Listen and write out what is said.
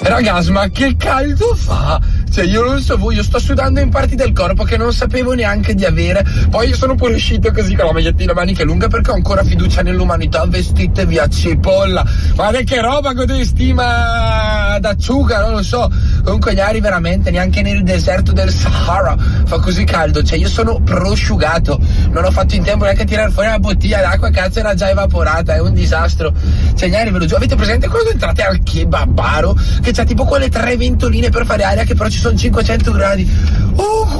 Ragazzi, ma che caldo fa? Cioè, io non so voi, io sto sudando in parti del corpo che non sapevo neanche di avere. Poi io sono pure uscito così con la magliettina a maniche lunghe perché ho ancora fiducia nell'umanità. Vestitevi a cipolla. Guarda che roba, con stima d'acciuga, non lo so. Comunque Gnari, veramente, neanche nel deserto del Sahara fa così caldo. Cioè, io sono prosciugato. Non ho fatto in tempo neanche a tirare fuori la bottiglia d'acqua, cazzo, era già evaporata. È un disastro. Cioè, Gnari, ve lo giuro. Avete presente quando entrate al kebabaro? Che c'ha tipo quelle 3 ventoline per fare aria, che però ci sono 500 gradi. Oh,